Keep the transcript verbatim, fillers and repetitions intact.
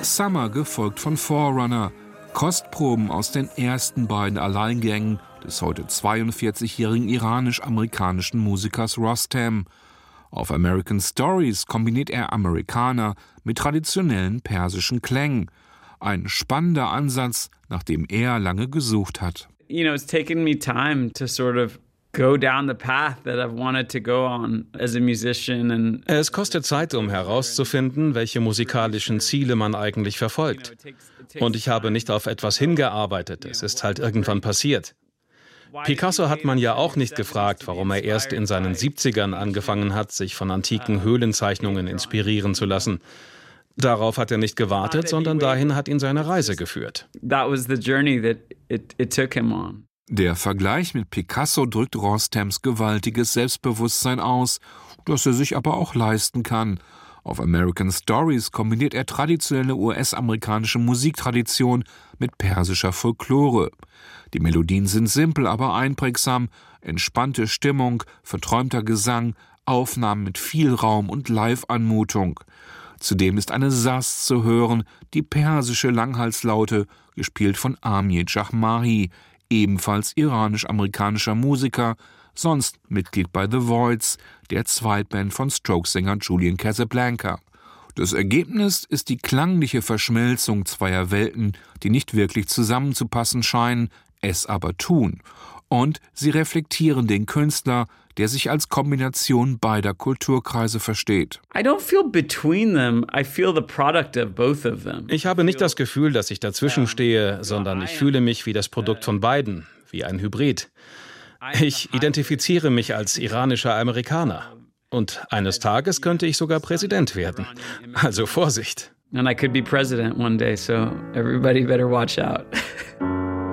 Summer gefolgt von Forerunner. Kostproben aus den ersten beiden Alleingängen des heute zweiundvierzigjährigen iranisch-amerikanischen Musikers Rostam. Auf American Stories kombiniert er Amerikaner mit traditionellen persischen Klängen. Ein spannender Ansatz, nach dem er lange gesucht hat. You know, it's taken me time to sort of go down the path that I've wanted to go on as a musician. And es kostet Zeit, um herauszufinden, welche musikalischen Ziele man eigentlich verfolgt. Und ich habe nicht auf etwas hingearbeitet, es ist halt irgendwann passiert. Picasso hat man ja auch nicht gefragt, warum er erst in seinen siebzigern angefangen hat, sich von antiken Höhlenzeichnungen inspirieren zu lassen. Darauf hat er nicht gewartet, sondern dahin hat ihn seine Reise geführt. That was the journey that it, it took him on. Der Vergleich mit Picasso drückt Rostams gewaltiges Selbstbewusstsein aus, das er sich aber auch leisten kann. Auf American Stories kombiniert er traditionelle U S-amerikanische Musiktradition mit persischer Folklore. Die Melodien sind simpel, aber einprägsam, entspannte Stimmung, verträumter Gesang, Aufnahmen mit viel Raum und Live-Anmutung. Zudem ist eine Saz zu hören, die persische Langhalslaute, gespielt von Amir Jahmahi, ebenfalls iranisch-amerikanischer Musiker, sonst Mitglied bei The Voids, der Zweitband von Strokes-Sänger Julian Casablanca. Das Ergebnis ist die klangliche Verschmelzung zweier Welten, die nicht wirklich zusammenzupassen scheinen, es aber tun. Und sie reflektieren den Künstler, der sich als Kombination beider Kulturkreise versteht. Ich habe nicht das Gefühl, dass ich dazwischen stehe, sondern ich fühle mich wie das Produkt von beiden, wie ein Hybrid. Ich identifiziere mich als iranischer Amerikaner. Und eines Tages könnte ich sogar Präsident werden. Also Vorsicht. And I could be president one day, so everybody better watch out.